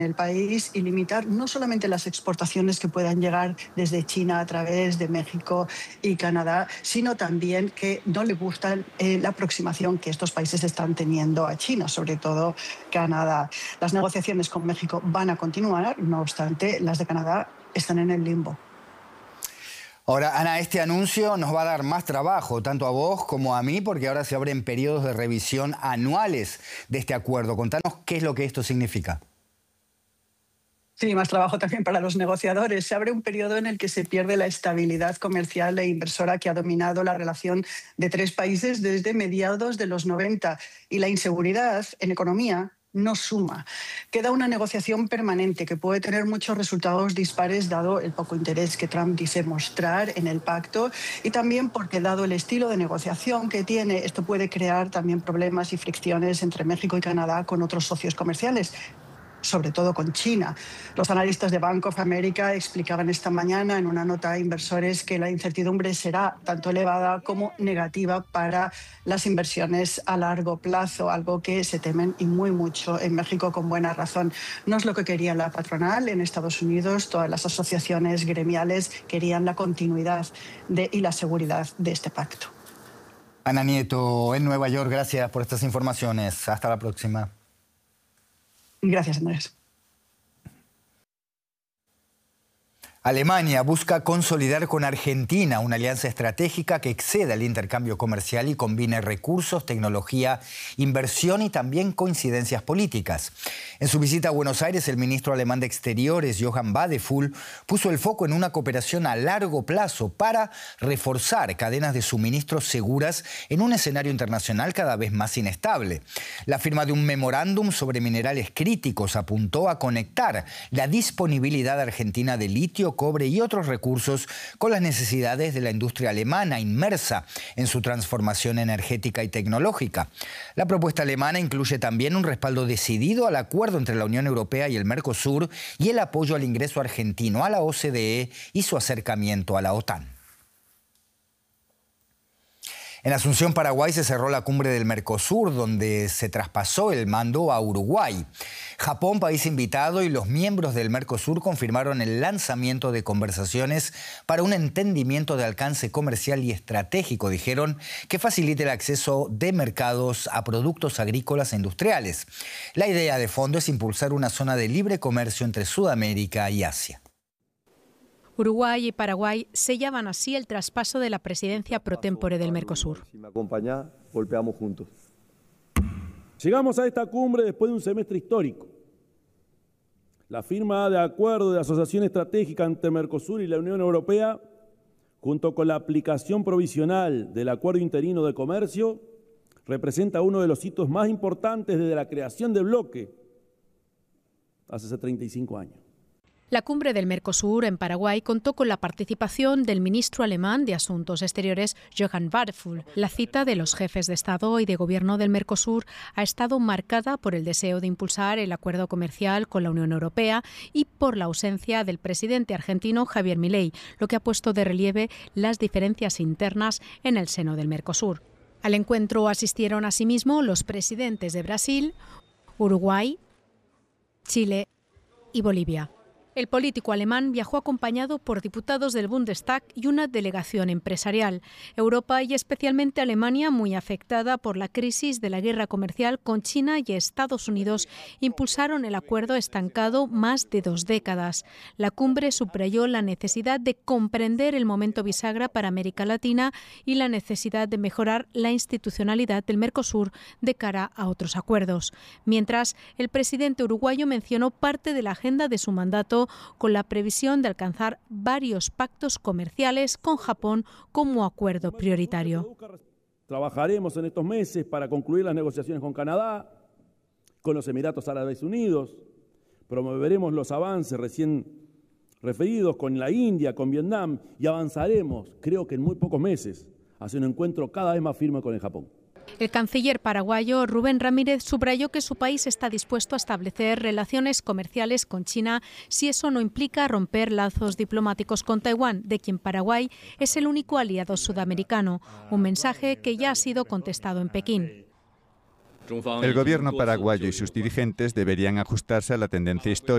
el país y limitar no solamente las exportaciones que puedan llegar desde China a través de México y Canadá, sino también que no le gusta la aproximación que estos países están teniendo a China, sobre todo Canadá. Las negociaciones con México van a continuar, no obstante, las de Canadá están en el limbo. Ahora, Ana, este anuncio nos va a dar más trabajo, tanto a vos como a mí, porque ahora se abren periodos de revisión anuales de este acuerdo. Contanos qué es lo que esto significa. Sí, más trabajo también para los negociadores. Se abre un periodo en el que se pierde la estabilidad comercial e inversora que ha dominado la relación de tres países desde mediados de los 90. Y la inseguridad en economía no suma. Queda una negociación permanente que puede tener muchos resultados dispares dado el poco interés que Trump dice mostrar en el pacto y también porque dado el estilo de negociación que tiene, esto puede crear también problemas y fricciones entre México y Canadá con otros socios comerciales, sobre todo con China. Los analistas de Bank of America explicaban esta mañana en una nota a inversores que la incertidumbre será tanto elevada como negativa para las inversiones a largo plazo, algo que se temen y muy mucho en México con buena razón. No es lo que quería la patronal en Estados Unidos, todas las asociaciones gremiales querían la continuidad y la seguridad de este pacto. Ana Nieto, en Nueva York, gracias por estas informaciones. Hasta la próxima. Gracias, Andrés. Alemania busca consolidar con Argentina una alianza estratégica que exceda el intercambio comercial y combine recursos, tecnología, inversión y también coincidencias políticas. En su visita a Buenos Aires, el ministro alemán de Exteriores, Johann Wadephul, puso el foco en una cooperación a largo plazo para reforzar cadenas de suministros seguras en un escenario internacional cada vez más inestable. La firma de un memorándum sobre minerales críticos apuntó a conectar la disponibilidad argentina de litio, cobre y otros recursos con las necesidades de la industria alemana inmersa en su transformación energética y tecnológica. La propuesta alemana incluye también un respaldo decidido al acuerdo entre la Unión Europea y el Mercosur y el apoyo al ingreso argentino a la OCDE y su acercamiento a la OTAN. En Asunción, Paraguay, se cerró la cumbre del Mercosur, donde se traspasó el mando a Uruguay. Japón, país invitado, y los miembros del Mercosur confirmaron el lanzamiento de conversaciones para un entendimiento de alcance comercial y estratégico, dijeron, que facilite el acceso de mercados a productos agrícolas e industriales. La idea de fondo es impulsar una zona de libre comercio entre Sudamérica y Asia. Uruguay y Paraguay sellaban así el traspaso de la presidencia pro tempore del Mercosur. Si me acompañás, golpeamos juntos. Llegamos a esta cumbre después de un semestre histórico. La firma de acuerdo de asociación estratégica entre Mercosur y la Unión Europea, junto con la aplicación provisional del Acuerdo Interino de Comercio, representa uno de los hitos más importantes desde la creación del bloque hace 35 años. La cumbre del Mercosur en Paraguay contó con la participación del ministro alemán de Asuntos Exteriores, Johann Wadephul. La cita de los jefes de Estado y de Gobierno del Mercosur ha estado marcada por el deseo de impulsar el acuerdo comercial con la Unión Europea y por la ausencia del presidente argentino Javier Milei, lo que ha puesto de relieve las diferencias internas en el seno del Mercosur. Al encuentro asistieron asimismo los presidentes de Brasil, Uruguay, Chile y Bolivia. El político alemán viajó acompañado por diputados del Bundestag y una delegación empresarial. Europa y especialmente Alemania, muy afectada por la crisis de la guerra comercial con China y Estados Unidos, impulsaron el acuerdo estancado más de 2 décadas. La cumbre subrayó la necesidad de comprender el momento bisagra para América Latina y la necesidad de mejorar la institucionalidad del Mercosur de cara a otros acuerdos. Mientras, el presidente uruguayo mencionó parte de la agenda de su mandato con la previsión de alcanzar varios pactos comerciales con Japón como acuerdo prioritario. Trabajaremos en estos meses para concluir las negociaciones con Canadá, con los Emiratos Árabes Unidos, promoveremos los avances recién referidos con la India, con Vietnam y avanzaremos, creo que en muy pocos meses, hacia un encuentro cada vez más firme con el Japón. El canciller paraguayo Rubén Ramírez subrayó que su país está dispuesto a establecer relaciones comerciales con China si eso no implica romper lazos diplomáticos con Taiwán, de quien Paraguay es el único aliado sudamericano, un mensaje que ya ha sido contestado en Pekín. El gobierno paraguayo y sus dirigentes deberían ajustarse a la tendencia histórica